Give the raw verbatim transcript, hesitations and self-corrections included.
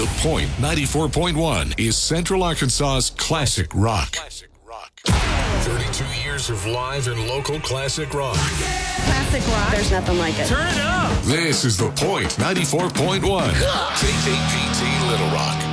The Point ninety-four point one is Central Arkansas's classic rock. Classic rock. thirty-two years of live and local classic rock. Classic rock. There's nothing like it. Turn it up. This is The Point ninety-four point one. K K P T Little Rock.